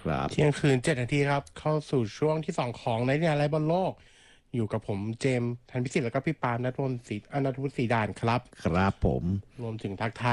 ครับเที่ยงคืน7 นาทีครับเข้าสู่ช่วงที่2ของในเนี่ยไรบนโลกอยู่กับผมเจมส์ธันพิสิทธิ์แล้วก็พี่ปาล์มณัฐวุฒิศรีด่านครับครับผมรวมถึงทักทาย